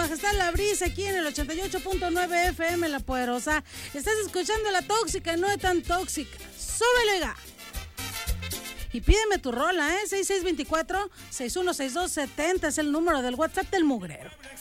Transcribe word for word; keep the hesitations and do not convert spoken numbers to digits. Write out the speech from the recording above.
majestad la brisa aquí en el ochenta y ocho punto nueve F M, La Poderosa. Estás escuchando La Tóxica, no es tan tóxica. Súbele, oiga. Y pídeme tu rola, ¿eh? seis seis dos cuatro, seis uno seis dos, setenta es el número del WhatsApp del mugrero.